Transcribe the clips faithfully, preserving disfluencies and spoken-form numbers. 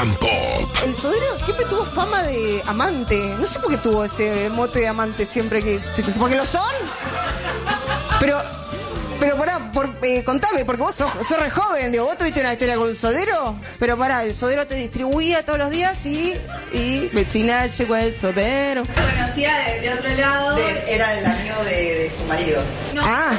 and Pop. El Sodero siempre tuvo fama de amante. No sé por qué tuvo ese mote de amante siempre que... ¿Porque lo son? Pero... Pero pará, por, eh, contame, porque vos sos, sos re joven, digo, vos tuviste una historia con un Sodero, pero pará, el Sodero te distribuía todos los días y, y vecina llegó el Sodero. Lo conocía de, de otro lado. De, era el amigo de, de su marido. No. Ah.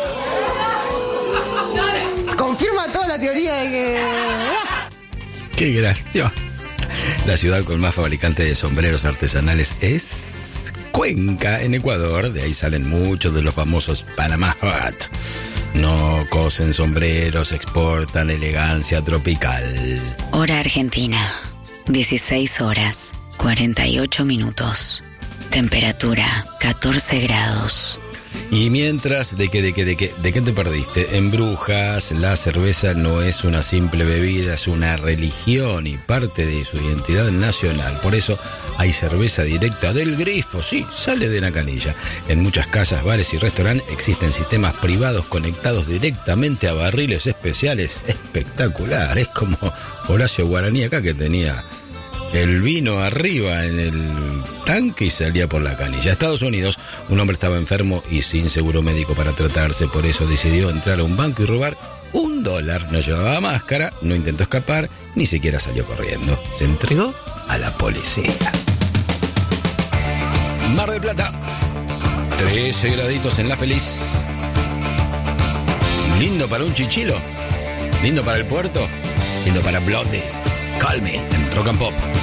Confirma toda la teoría de que... Ah. Qué gracioso. La ciudad con más fabricantes de sombreros artesanales es Cuenca, en Ecuador. De ahí salen muchos de los famosos Panama Hat. No cosen sombreros, exportan elegancia tropical. Hora Argentina, dieciséis horas, cuarenta y ocho minutos. Temperatura, catorce grados. Y mientras, ¿de qué, de qué, de qué, de qué te perdiste? En Brujas, la cerveza no es una simple bebida, es una religión y parte de su identidad nacional. Por eso hay cerveza directa del grifo, sí, sale de la canilla. En muchas casas, bares y restaurantes existen sistemas privados conectados directamente a barriles especiales. Espectacular, es como Horacio Guaraní acá, que tenía el vino arriba en el tanque y salía por la canilla. Estados Unidos, un hombre estaba enfermo y sin seguro médico para tratarse, por eso decidió entrar a un banco y robar un dólar. No llevaba máscara, no intentó escapar, ni siquiera salió corriendo. Se entregó a la policía. Mar del Plata, trece graditos en La Feliz. Lindo para un chichilo, lindo para el puerto, lindo para Blondie. Calme en Rock and Pop.